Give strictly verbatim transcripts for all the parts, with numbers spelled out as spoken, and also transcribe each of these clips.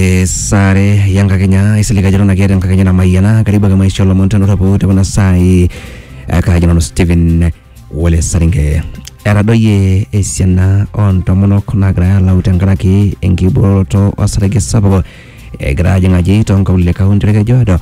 Sare yang kakenya isilika jero na kere kakenya na mayana karibu kama ishola montano rapo tabana sai kakenya no Steven Wole Saringe era doye esiana on tomono kunagra la utangaraki engiboroto osarege sababu egra jangaji tonka ule kaunti ke jodo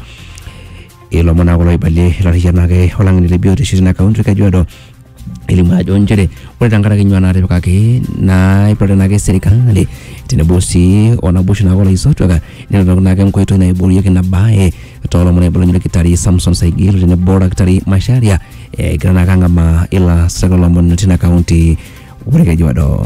ilo mona ko ibale la hijana ke holang ni lebio de shina kaunti ke jodo ilima jonjere wale tangaraki nywana re kake na iproda na ke serikali tena bosi ona bosi na wala isoto ga nina na ke mkoito na ibulu yake na bae tolo mona ibulu nyile kitari Samson Saigiro tena boda kitari Masharia e grana kanga ma ila sagala mona tena county wale jodo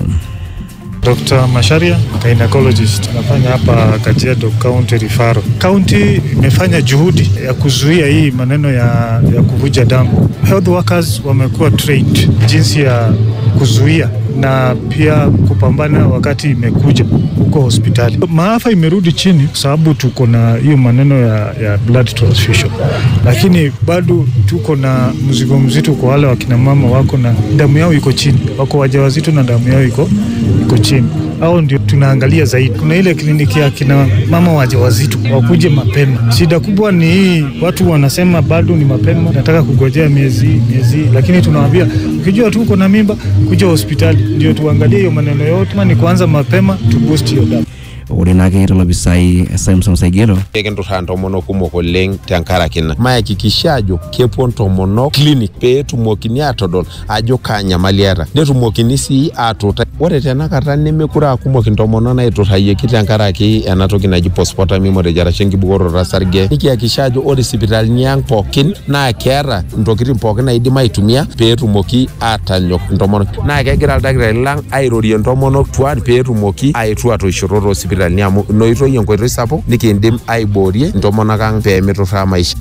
Doctor Masharia, gynecologist, anafanya hapa Kajiado County Referral. County imefanya juhudi ya kuzuia hii maneno ya ya kuvuja damu. Health workers wamekuwa trained jinsi ya kuzuia na pia kupambana wakati imekuja huko hospitali. Maafa imerudi chini sababu tuko na hiyo maneno ya ya blood transfusion. Lakini bado tuko na mzigo mzito kwa wale wakina mama wako na damu yao iko chini. Wako wajawazito na damu yao iko iko chini. Hao ndio tunaangalia zaidi. Kuna ile kliniki ya kina mama wajawazito wakuje mapema. Shida kubwa ni hii, watu wanasema bado ni mapema, nataka kugojea miezi miezi, lakini tunawaambia ukijua tu uko na mimba kuja hospitali ndio tuangalie hiyo maneno yote, ni kuanza mapema tu boost hiyo damu. Ore na ke tolo bisai Samson Saigiro kendo hando mono kumo koleng tankara kina maya kikishajo keponto mono clinic pe tumokini atodol ajo kanya maliara netumokini si atota ore tena kata nemekura kumokinto mono na itotaye kitankara ki enatoki naji postpartum memory jarashengi bugoro rasarge nikiyakishajo ore hospitali nyang pokin na kera ntokitin pokin na idima itumia pe tumoki atanyok ntomono na kegira aldakira lang airorie ntomono tuan pe tumoki aitu atoishororo hospitali niamu noito yonkoito sapo nikindim aiborie ntomona kang pe meturra maisha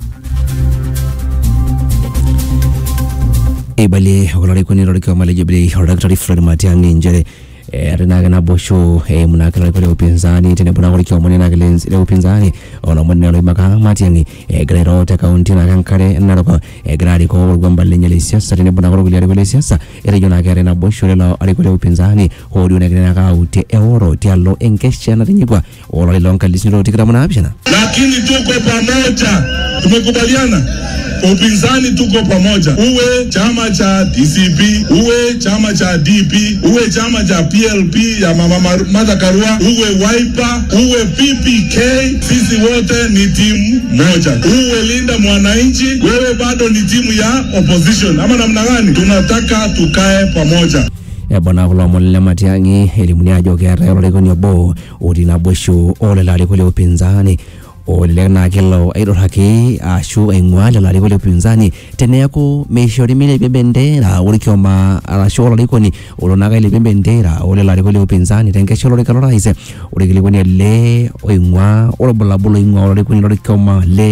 ebale olari koni lori kwa male jibli Doctor Fred Matiang'i njere erina kana bosho e munakala kwa upinzani tena buna kwa mwana na gelenzi le upinzani ona mwana le maka Matiang'i e grero ta kaunti na kankare naroko e grari ko gwamba lenyele siasa tena buna kwa gele gele siasa ere jona kare na bosho le ari kwa upinzani hodi na gele na kauti e oro tialo enkesha na tinyikwa olo lonka lisino tikira muna abishana lakini tuko pamoja tumekubaliana upinzani tuko pamoja uwe chama cha D C P uwe chama cha D P uwe chama cha P L P ya mama Martha Karua uwe Wiper uwe P P K sisi wote ni timu moja uwe Linda Mwananchi wewe bado ni timu ya opposition ama namna gani tunataka tukae pamoja ya bwana kula mole Matiang'i elimu ni ajo kera yolo koni obo odi na bosho ole la kule upinzani ole na kilo aido haki ashu aingwale la kule upinzani tene yako meshori mile bendera uri kioma ashu ole koni olona ga ile bendera ole la kule upinzani tenkesho ole kalora ise uri kile koni le oingwa ole bula bula ingwa ole koni ole kioma le